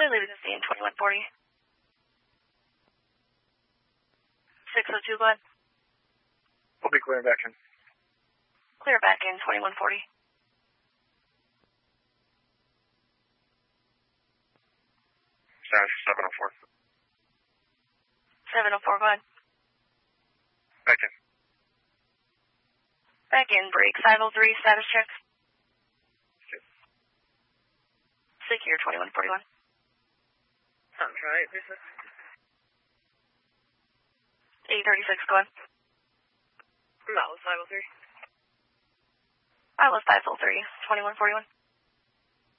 Clearly to scene 2140. 602, go ahead. We'll be clearing back in. Clear back in 2140. Status 704. 704, go ahead. Back in. Back in, break 503, status check. Secure 2141. Sounds right. Who's this? 836, go ahead. That was 503. That was 503, 2141.